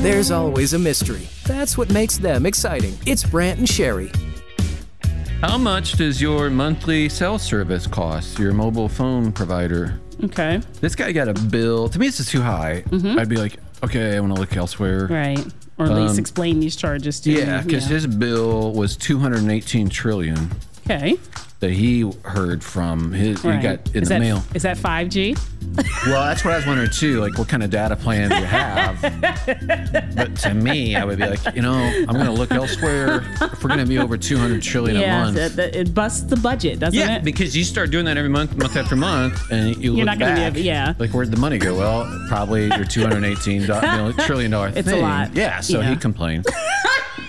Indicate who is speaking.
Speaker 1: There's always a mystery. That's what makes them exciting. It's Brant and Sherry.
Speaker 2: How much does your monthly cell service cost, your mobile phone provider?
Speaker 3: Okay.
Speaker 2: This guy got a bill. To me, this is too high. I'd be like, okay, I want to look elsewhere.
Speaker 3: Right. Or at least explain these charges to you.
Speaker 2: Yeah, because his bill was $218 trillion.
Speaker 3: Okay.
Speaker 2: That he heard from his,
Speaker 3: Right.
Speaker 2: he got in the mail.
Speaker 3: Is that 5G?
Speaker 2: Well, that's what I was wondering too. Like, what kind of data plan do you have? But to me, I would be like, I'm going to look elsewhere. If we're going to be over $200 trillion a month,
Speaker 3: it busts the budget, doesn't it?
Speaker 2: yeah, because you start doing that every month after month, and you're
Speaker 3: not
Speaker 2: look
Speaker 3: gonna
Speaker 2: back.
Speaker 3: be able,
Speaker 2: Like, where'd the money go? Well, probably your $218 trillion thing.
Speaker 3: It's a lot.
Speaker 2: Yeah, so he complained.